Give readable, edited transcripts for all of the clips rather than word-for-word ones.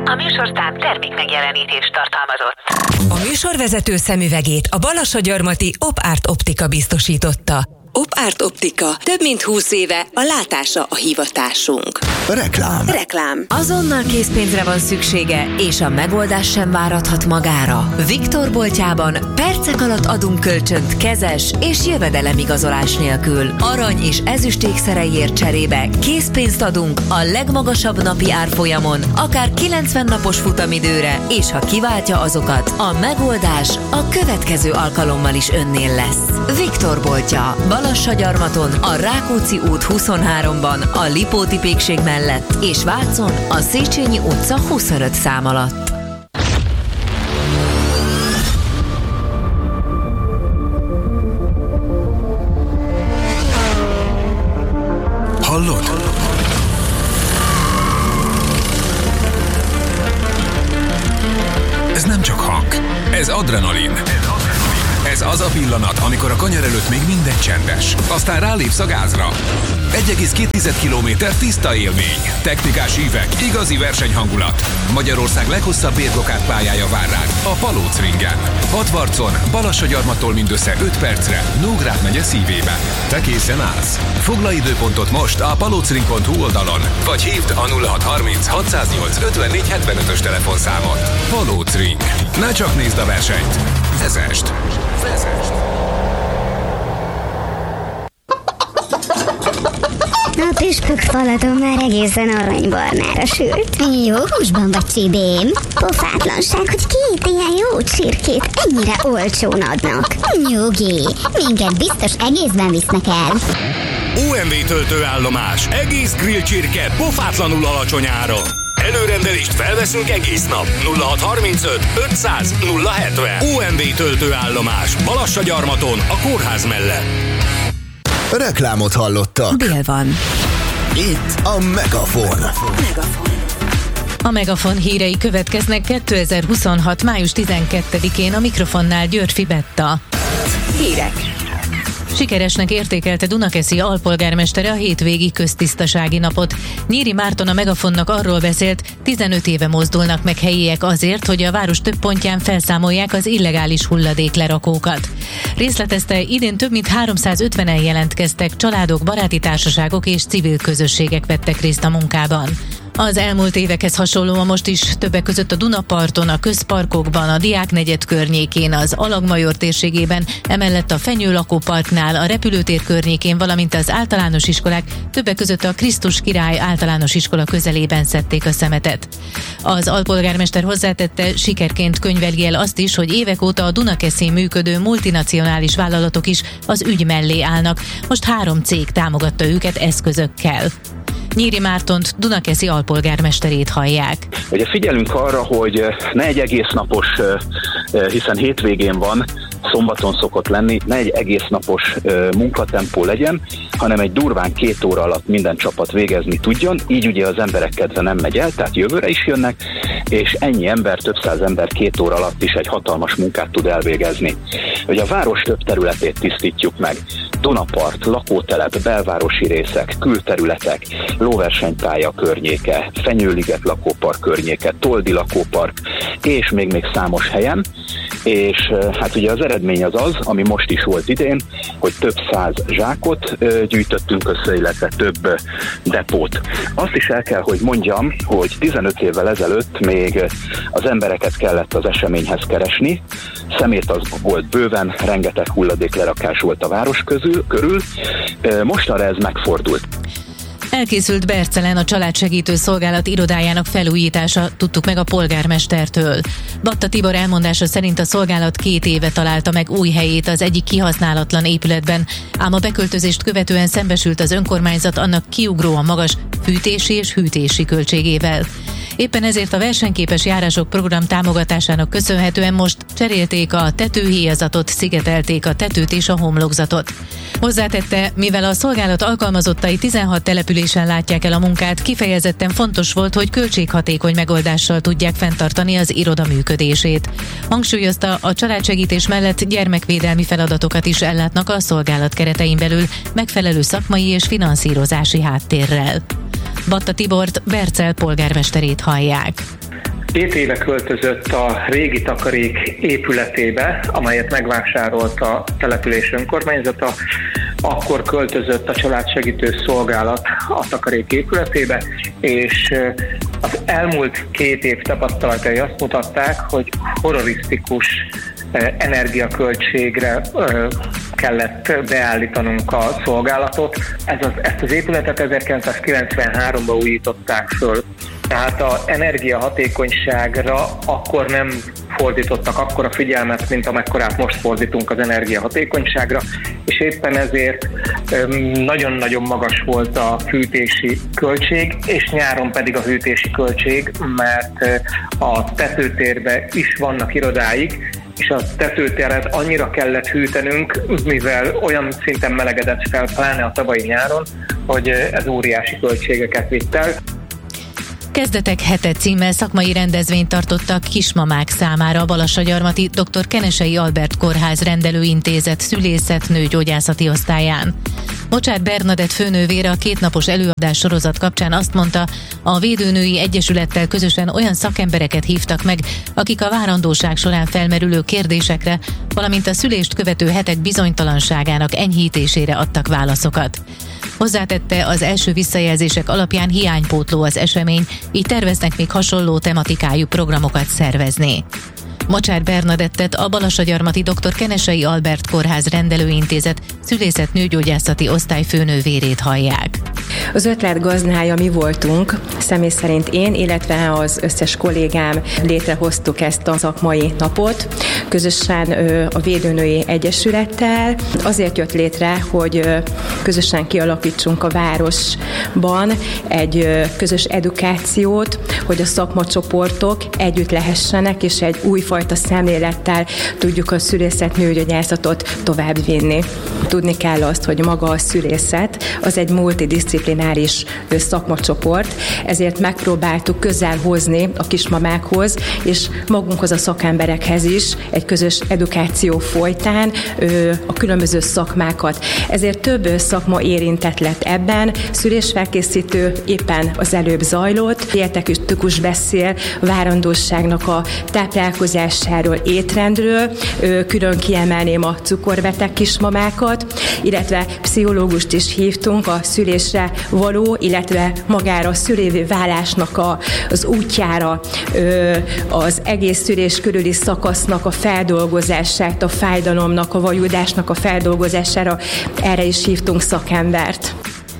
A műsorszám termék megjelenítést tartalmazott. A műsorvezető szemüvegét a Balassagyarmati Op-Art Optika biztosította. Op-Art Optika. Több mint 20 éve a látása a hivatásunk. Reklám. Azonnal készpénzre van szüksége, és a megoldás sem várathat magára. Viktor boltjában percek alatt adunk kölcsönt kezes és jövedelemigazolás nélkül. Arany és ezüst ékszereiért cserébe készpénzt adunk a legmagasabb napi árfolyamon, akár 90 napos futamidőre, és ha kiváltja azokat, a megoldás a következő alkalommal is önnél lesz. Viktor boltja. Balassagyarmaton, a Rákóczi út 23-ban, a Lipóti pékség mellett, és Vácon, a Széchenyi utca 25 szám alatt. Hallod? Ez nem csak hang, ez adrenalin. Ez az a pillanat, amikor a kanyar előtt még minden csendes. Aztán rálépsz a gázra. 1,2 km tiszta élmény. Technikás ívek, igazi versenyhangulat. Magyarország leghosszabb bérgokát pályája vár rád, a Palóc ringen. Hatvarcon, Balassagyarmattól mindössze 5 percre, Nógrád megye szívébe. Te készen állsz? Foglalj időpontot most a palocring.hu oldalon, vagy hívd a 0630 608 54 75-ös telefonszámot. Palóc ring. Ne csak nézd a versenyt. Vezest! A püspök faladon már egészen aranybarnára sült. Jó húsban vagy, Csibém. Pofátlanság, hogy 2 ilyen jó csirkét ennyire olcsón adnak. Nyugi, minket biztos egészben visznek el. OMV töltőállomás. Egész grill csirke pofátlanul alacsony áron. Előrendelést felveszünk egész nap. 0635 500 070. OMV töltőállomás. Balassagyarmaton, a kórház mellett. Reklámot hallottak. Dél van. Itt a Megafon. A Megafon hírei következnek 2026. május 12-én, a mikrofonnál Györfi Betta. Hírek. Sikeresnek értékelte Dunakeszi alpolgármestere a hétvégi köztisztasági napot. Nyíri Márton a Megafonnak arról beszélt, 15 éve mozdulnak meg helyiek azért, hogy a város több pontján felszámolják az illegális hulladéklerakókat. Részletezte, idén több mint 350-en jelentkeztek, családok, baráti társaságok és civil közösségek vettek részt a munkában. Az elmúlt évekhez hasonlóan most is többek között a Dunaparton, a közparkokban, a Diáknegyed környékén, az Alagmajor térségében, emellett a Fenyő lakóparknál, a repülőtér környékén, valamint az általános iskolák, többek között a Krisztus Király általános iskola közelében szedték a szemetet. Az alpolgármester hozzátette, sikerként könyveli el azt is, hogy évek óta a Dunakeszin működő multinacionális vállalatok is az ügy mellé állnak. Most 3 cég támogatta őket eszközökkel. Nyíri Mártont, Dunakeszi alpolgármesterét hallják. Ugye figyelünk arra, hogy ne egy egész napos, hiszen hétvégén van, szombaton szokott lenni, ne egy egész napos munkatempó legyen, hanem egy durván 2 óra alatt minden csapat végezni tudjon, így ugye az emberek kedve nem megy el, tehát jövőre is jönnek, és ennyi ember, több száz ember 2 óra alatt is egy hatalmas munkát tud elvégezni. Ugye a város több területét tisztítjuk meg. Dunapart, lakótelep, belvárosi részek, külterületek, lóversenypálya környéke, Fenyőliget lakópark környéke, Toldi lakópark, és még számos helyen. És hát ugye az eredmény az, ami most is volt idén, hogy több 100 zsákot gyűjtöttünk össze, illetve több depót. Azt is el kell, hogy mondjam, hogy 15 évvel ezelőtt még az embereket kellett az eseményhez keresni, szemét az volt bőven, rengeteg hulladéklerakás volt a város körül, mostanra ez megfordult. Elkészült Bercelen a Családsegítő Szolgálat irodájának felújítása, tudtuk meg a polgármestertől. Batta Tibor elmondása szerint a szolgálat 2 éve találta meg új helyét az egyik kihasználatlan épületben, ám a beköltözést követően szembesült az önkormányzat annak kiugróan magas fűtési és hűtési költségével. Éppen ezért a versenyképes járások program támogatásának köszönhetően most cserélték a tetőhéjazatot, szigetelték a tetőt és a homlokzatot. Hozzátette, mivel a szolgálat alkalmazottai 16 településen látják el a munkát, kifejezetten fontos volt, hogy költséghatékony megoldással tudják fenntartani az iroda működését. Hangsúlyozta, a családsegítés mellett gyermekvédelmi feladatokat is ellátnak a szolgálat keretein belül, megfelelő szakmai és finanszírozási háttérrel. Batta Tibort, Bercel polgármesterét hallják. 2 éve költözött a régi takarék épületébe, amelyet megvásárolt a település önkormányzata. Akkor költözött a családsegítő szolgálat a takarék épületébe, és az elmúlt 2 év tapasztalatai azt mutatták, hogy horrorisztikus energiaköltségre kellett beállítanunk a szolgálatot. Ezt az épületet 1993-ban újították föl. Tehát az energiahatékonyságra akkor nem fordítottak akkora figyelmet, mint amekkorát most fordítunk az energiahatékonyságra, és éppen ezért nagyon-nagyon magas volt a fűtési költség, és nyáron pedig a hűtési költség, mert a tetőtérben is vannak irodáik, és a tetőtéret annyira kellett hűtenünk, mivel olyan szinten melegedett fel, pláne a tavalyi nyáron, hogy ez óriási költségeket vitt el. Kezdetek hete címmel szakmai rendezvényt tartottak kismamák számára a Balassagyarmati dr. Kenesei Albert Kórház Rendelőintézet szülészet-nőgyógyászati osztályán. Mocsár Bernadett főnővére a 2 napos előadás sorozat kapcsán azt mondta, a Védőnői Egyesülettel közösen olyan szakembereket hívtak meg, akik a várandóság során felmerülő kérdésekre, valamint a szülést követő hetek bizonytalanságának enyhítésére adtak válaszokat. Hozzátette, az első visszajelzések alapján hiánypótló az esemény, így terveznek még hasonló tematikájú programokat szervezni. Mocsár Bernadettet, a Balassagyarmati dr. Kenesei Albert Kórház Rendelőintézet szülészet-nőgyógyászati osztály főnővérét hallják. Az ötlet gazdája mi voltunk, személy szerint én, illetve az összes kollégám létrehoztuk ezt a szakmai napot, közösen a Védőnői Egyesülettel. Azért jött létre, hogy közösen kialakítsunk a városban egy közös edukációt, hogy a szakmacsoportok együtt lehessenek, és egy újfajta szemlélettel tudjuk a szülészet-nőgyógyászatot továbbvinni. Tudni kell azt, hogy maga a szülészet az egy multidisziplináris szakmacsoport, ezért megpróbáltuk közel hozni a kismamákhoz, és magunkhoz a szakemberekhez is egy közös edukáció folytán a különböző szakmákat. Ezért több szakma érintett lett ebben, szülésfelkészítő éppen az előbb zajlott, dietetikus beszél várandóságnak a táplálkozásáról, étrendről, külön kiemelném a cukorbeteg kismamákat, illetve pszichológust is hívtunk a szülésre való, illetve magára a szülévé válásnak az útjára, az egész szülés körüli szakasznak a feldolgozását, a fájdalomnak, a vajudásnak a feldolgozására, erre is hívtunk szakembert.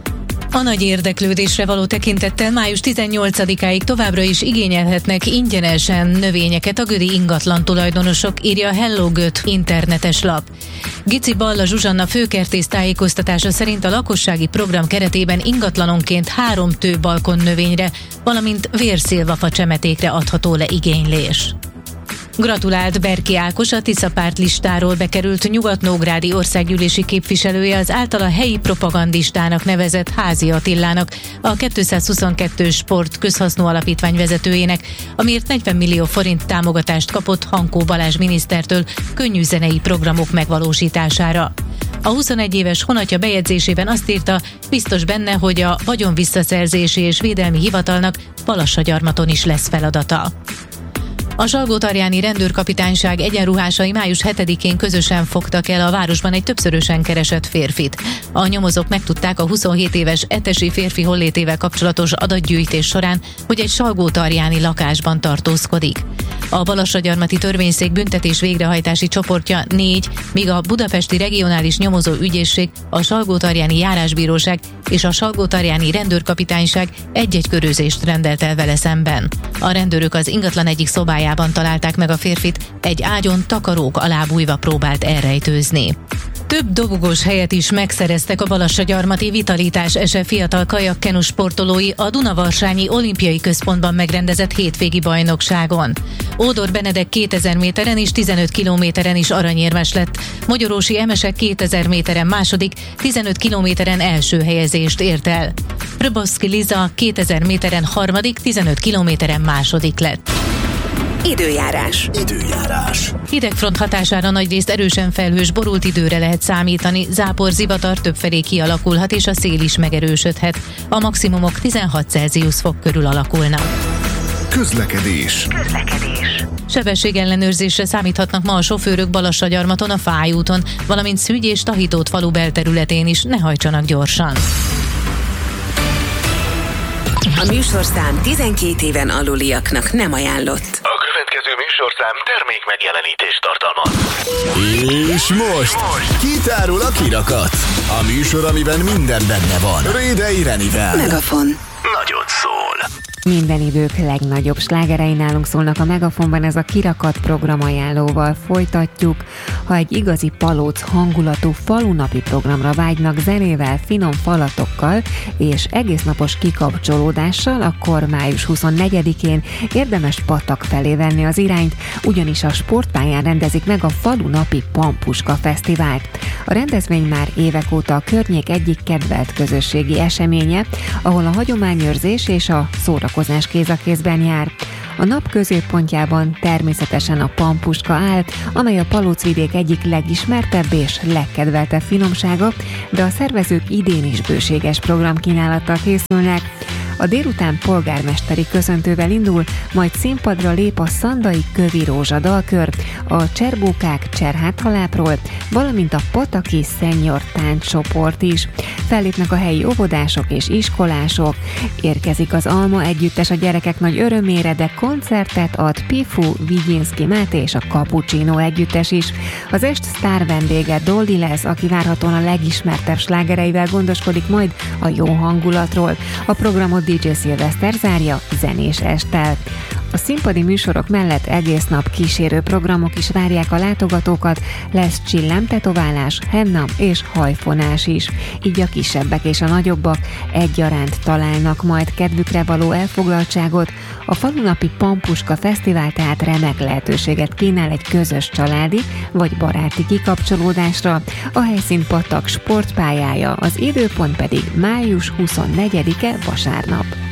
A nagy érdeklődésre való tekintettel május 18-áig továbbra is igényelhetnek ingyenesen növényeket a gödi ingatlan tulajdonosok, írja a Hello Göt internetes lap. Gici Balla Zsuzsanna főkertész tájékoztatása szerint a lakossági program keretében ingatlanonként 3 tőbalkon növényre, valamint vérszilvafa csemetékre adható le igénylés. Gratulált Berki Ákos, a Tisza párt listáról bekerült nyugat-nógrádi országgyűlési képviselője az általa helyi propagandistának nevezett Házi Attilának, a 222 Sport közhasznú alapítvány vezetőjének, amiért 40 millió forint támogatást kapott Hankó Balázs minisztertől könnyű zenei programok megvalósítására. A 21 éves honatja bejegyzésében azt írta, biztos benne, hogy a vagyonvisszaszerzési és védelmi hivatalnak Balassagyarmaton is lesz feladata. A Salgótarjáni rendőrkapitányság egyenruhásai május 7-én közösen fogtak el a városban egy többszörösen keresett férfit. A nyomozók megtudták a 27 éves etesi férfi hollétével kapcsolatos adatgyűjtés során, hogy egy salgótarjáni lakásban tartózkodik. A Balassagyarmati törvényszék büntetés végrehajtási csoportja 4, míg a Budapesti Regionális Nyomozó Ügyészség, a Salgótarjáni Járásbíróság és a Salgótarjáni Rendőrkapitányság egy-egy körözést rendelt el vele szemben. A rendőrök az ingatlan egyik szobájában találták meg a férfit, egy ágyon takarók alá bújva próbált elrejtőzni. Több dobogós helyet is megszereztek a Balassagyarmati Vitalitás SE fiatal kajakkenus sportolói a Dunavarsanyi Olimpiai Központban megrendezett hétvégi bajnokságon. Ódor Benedek 2000 méteren és 15 kilométeren is aranyérmes lett. Magyarósi Emese 2000 méteren második, 15 kilométeren első helyezést ért el. Röboszki Liza 2000 méteren harmadik, 15 kilométeren második lett. Időjárás. Hidegfront hatására nagyrészt erősen felhős, borult időre lehet számítani, zápor, zivatar többfelé kialakulhat, és a szél is megerősödhet. A maximumok 16 Celsius fok körül alakulnak. Közlekedés. Sebességellenőrzésre számíthatnak ma a sofőrök Balassagyarmaton, a Fáy úton, valamint Szügy és Tahitót falu belterületén is, ne hajtsanak gyorsan. A műsorszám 12 éven aluliaknak nem ajánlott. A következő műsorszám termék megjelenítést tartalmaz. És most kitárul a kirakat. A műsor, amiben minden benne van. Rédei Renivel. Megafon. Nagyot szól. Minden idők legnagyobb slágerei nálunk szólnak a Megafonban, ez a Kirakat programajánlóval folytatjuk. Ha egy igazi palóc hangulatú falunapi programra vágynak zenével, finom falatokkal és egésznapos kikapcsolódással, akkor május 24-én érdemes Patak felé venni az irányt, ugyanis a sportpályán rendezik meg a falunapi Pampuska Fesztivált. A rendezvény már évek óta a környék egyik kedvelt közösségi eseménye, ahol a hagyományőrzés és a szórakozás kéz a kézben jár. A nap középpontjában természetesen a Pampuska áll, amely a Palócvidék egyik legismertebb és legkedveltebb finomsága, de a szervezők idén is bőséges programkínálattal készülnek. A délután polgármesteri köszöntővel indul, majd színpadra lép a Szandai Kövi Rózsa dalkör, a Cserbókák Cserháthalápról, valamint a Pataki Szenyor tánccsoport is. Fellépnek a helyi óvodások és iskolások. Érkezik az Alma együttes a gyerekek nagy örömére, de koncertet ad Pifu, Vigyinszki Máté és a Cappuccino együttes is. Az est sztár vendége Dolly lesz, aki várhatóan a legismertebb slágereivel gondoskodik majd a jó hangulatról. A programot DJ Szilveszter zárja zenés esttel. A színpadi műsorok mellett egész nap kísérő programok is várják a látogatókat, lesz csillámtetoválás, henna és hajfonás is. Így a kisebbek és a nagyobbak egyaránt találnak majd kedvükre való elfoglaltságot. A falunapi Pampuska Fesztivál tehát remek lehetőséget kínál egy közös családi vagy baráti kikapcsolódásra. A helyszín Patak sportpályája, az időpont pedig május 24-e vasárnap.